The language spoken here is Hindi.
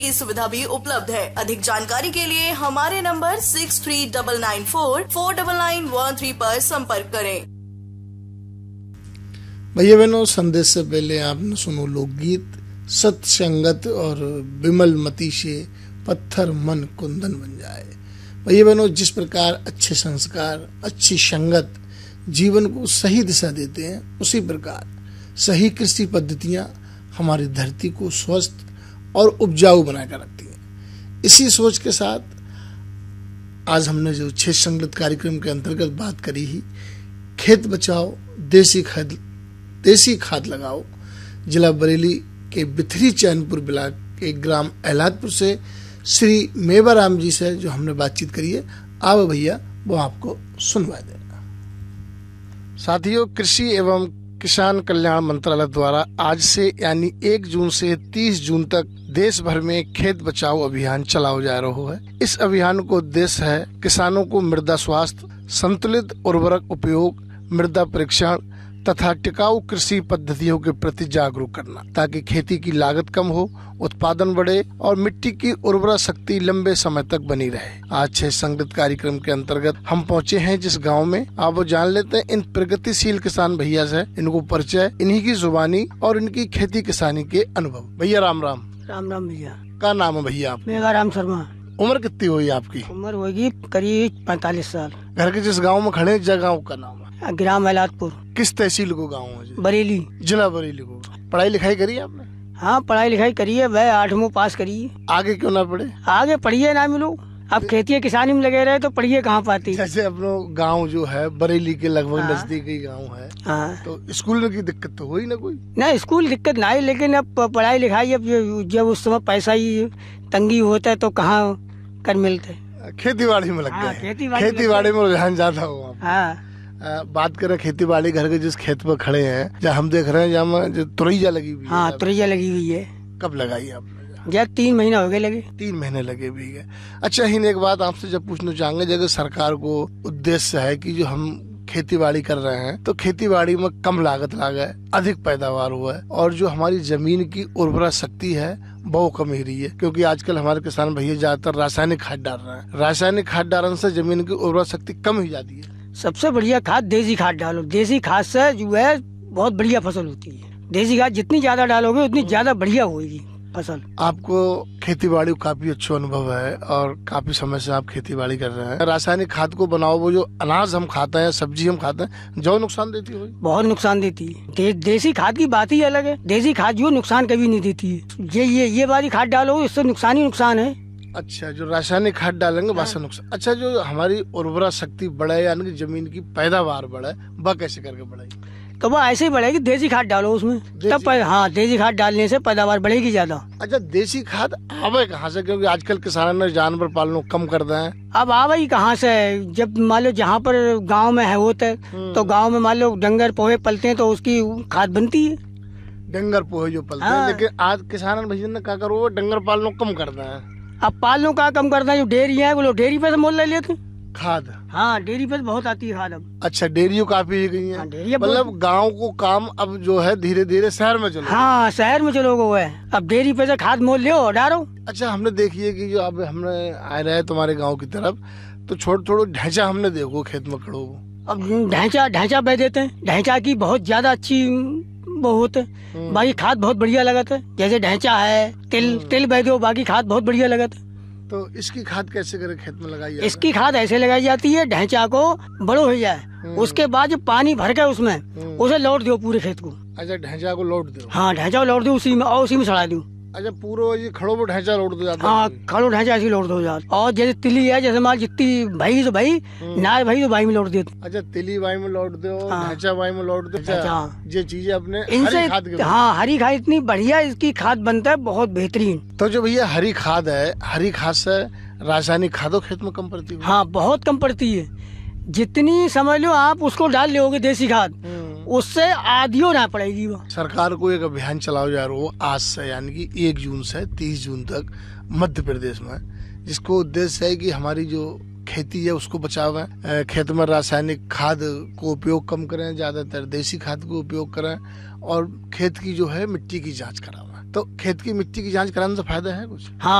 की सुविधा भी उपलब्ध है। अधिक जानकारी के लिए हमारे नंबर 6399449913 पर संपर्क करें। भैया बहनों, संदेश से पहले आपने सुनो लोकगीत सत्य संगत और विमल मति से पत्थर मन कुंदन बन जाए। भैया बहनों, जिस प्रकार अच्छे संस्कार, अच्छी संगत जीवन को सही दिशा देते हैं, उसी प्रकार सही कृषि पद्धतियां हमारी धरती को स्वस्थ और उपजाऊ बनाकर रखती हैं। इसी सोच के साथ आज हमने जो 6 संगत कार्यक्रम के अंतर्गत बात करी ही, खेत बचाओ, देसी खाद लगाओ, जिला बरेली के बिथरी चैनपुर ब्लॉक के ग्राम एलादपुर से श्री मेवाराम जी से जो हमने बातचीत करी है, आओ भैया वो आपको सुनवा देना। साथियों, कृषि एवं किसान कल्याण मंत्रालय द्वारा आज से यानी 1 जून से 30 जून तक देश भर में खेत बचाओ अभियान चलाओ जा रहा है। इस अभियान को उद्देश्य है किसानों को मृदा स्वास्थ्य, संतुलित उर्वरक उपयोग, मृदा परीक्षण तथा टिकाऊ कृषि पद्धतियों के प्रति जागरूक करना, ताकि खेती की लागत कम हो, उत्पादन बढ़े और मिट्टी की उर्वरा शक्ति लंबे समय तक बनी रहे। आज 6 संगत कार्यक्रम के अंतर्गत हम पहुंचे हैं जिस गांव में, आप वो जान लेते हैं इन प्रगतिशील किसान भैया से, इनको परिचय, इन्हीं की जुबानी और इनकी खेती किसानी के अनुभव। भैया राम राम। राम राम भैया। क्या नाम है भैया आप? मेवाराम शर्मा। उम्र कितनी हुई आपकी? उम्र होगी करीब 45 साल। घर के जिस गाँव में खड़े, जगह का नाम है? ग्राम एलादपुर। किस तहसील को गाँव है? बरेली, जिला बरेली को। पढ़ाई लिखाई करी आपने? हाँ, पढ़ाई लिखाई करी है, वह 8वीं पास करी है। आगे क्यों ना पढ़े? आगे पढ़िए ना मिलो, अब खेती किसानी में लगे रहे तो पढ़िए कहाँ पाती। जैसे अपनो गांव जो है बरेली के लगभग नजदीक ही गांव है। हाँ। तो स्कूल की दिक्कत तो हुई ना कोई? नहीं, स्कूल दिक्कत ना आई, लेकिन अब पढ़ाई लिखाई, अब जब उस समय पैसा ही तंगी होता है तो कहाँ कर मिलते। खेती बाड़ी में लग गए। खेती बाड़ी में रुझान ज्यादा हुआ। हाँ। बात करें खेती बाड़ी, घर के जिस खेत पर खड़े हैं, जहाँ हम देख रहे हैं, जहाँ जो तुरैया लगी हुई है। हाँ, तुरैया लगी हुई है। कब लगाई आपने? 3 महीना हो गए लगे। 3 महीने लगे भी है। अच्छा, ही एक बात आपसे जब पूछना चाहेंगे, जगह सरकार को उद्देश्य है कि जो हम खेती बाड़ी कर रहे हैं तो खेती बाड़ी में कम लागत लागे, अधिक पैदावार हुआ है, और जो हमारी जमीन की उर्वरा शक्ति है वो कम ही रही है, क्योंकि आजकल हमारे किसान भैया ज्यादातर रासायनिक खाद डाल रहे हैं। रासायनिक खाद डालने से जमीन की उर्वरा शक्ति कम हो जाती है। सबसे बढ़िया खाद देसी खाद डालो। देसी खाद से जो है बहुत बढ़िया फसल होती है। देसी खाद जितनी ज्यादा डालोगे उतनी ज्यादा बढ़िया होगी फसल। आपको खेती बाड़ी काफी अच्छा अनुभव है और काफी समय से आप खेती बाड़ी कर रहे हैं। रासायनिक खाद को बनाओ, वो जो अनाज हम खाते हैं, सब्जी हम खाते हैं, जो नुकसान देती है? बहुत नुकसान देती है। देसी खाद की बात ही अलग है। देसी खाद जो नुकसान कभी नहीं देती है। ये वाली खाद डालो, इससे नुकसान ही नुकसान है। अच्छा, जो रासायनिक खाद डालेंगे बस नुकसान। अच्छा, जो हमारी उर्वरा शक्ति बढ़े यानी कि जमीन की पैदावार बढ़े, वह कैसे करके बढ़ेगी? तो वो ऐसे ही बढ़ेगी, देसी खाद डालो उसमें, तब हाँ, देसी खाद डालने से पैदावार बढ़ेगी ज्यादा। अच्छा, देसी खाद आवे कहाँ से? क्योंकि आजकल किसानों ने जानवर पालना कम कर दिया है। अब आवे ही कहाँ से? जब मान लो जहाँ पर गाँव में है होता है, तो गाँव में मान लो डंगर पोहे पलते हैं तो उसकी खाद बनती है। डंगर पोहे जो पलते हैं, लेकिन आज किसान भैया ने क्या करो, डंगर पालना कम कर दिया है। अब पालनो का कम करना, जो डेयरी है वो डेयरी पे से मोल ले लेते खाद। हाँ, डेयरी पे बहुत आती है खाद अब। अच्छा, डेयरियों काफी गई है। हाँ, मतलब गांव को काम अब जो है धीरे धीरे शहर में चलो। हाँ, शहर में चलो वो है, अब डेयरी पे से खाद मोल ले डालो। अच्छा, हमने देखिए कि जो अब हमने आ रहे हैं तुम्हारे गाँव की तरफ, तो छोटा ढांचा हमने देखो खेत में खड़ो। अब ढांचा बह देते हैं। ढांचा की बहुत ज्यादा अच्छी बहुत बाकी खाद बहुत बढ़िया लगता है। जैसे ढांचा है, तिल बह दो, बाकी खाद बहुत बढ़िया लगता है। तो इसकी खाद कैसे करे खेत में लगाई? इसकी खाद ऐसे लगाई जाती है, ढांचा को बड़ो हो जाए, उसके बाद जो पानी भर के उसमें उसे लौट दो पूरे खेत को। अच्छा, ढांचा को लौट दो? हाँ, ढांचा को लौट दो उसी में, और उसी में सड़ा दो। अच्छा, पूरा ये खड़ो वो ढांचा लौट दो जाता? हाँ, खड़ो ढांचा ऐसे लौट दो जाता। और जैसे तिली है, जैसे माल जितनी भाई तो भाई, ना भाई तो भाई में लौट देते। अच्छा, तिली भाई में लौट दो, ढांचा भाई में लौट दो। ये चीजें अपने इनसे, हाँ, हरी खाद इतनी बढ़िया इसकी खाद बनता है, बहुत बेहतरीन। तो जो भैया हरी खाद है, हरी खाद से रासायनिक खादों खेत में कम पड़ती है? हाँ, बहुत कम पड़ती है। जितनी समझ लो आप उसको डाल लोगे देसी खाद, उससे आधियो ना पड़ेगी वो। सरकार को एक अभियान चलाओ जा रहा हो आज से, यानी कि 1 जून से 30 जून तक मध्य प्रदेश में, जिसको उद्देश्य है कि हमारी जो खेती है उसको बचावें, खेत में रासायनिक खाद को उपयोग कम करें, ज्यादातर देसी खाद को उपयोग करें, और खेत की जो है मिट्टी की जांच करावें। तो खेत की मिट्टी की जांच कराने से फायदा है कुछ? हाँ